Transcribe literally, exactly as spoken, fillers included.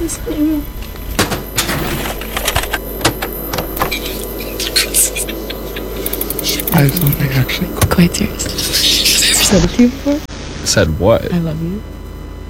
this name. I have something actually quite serious. I've said it to you before. Said what? I love you.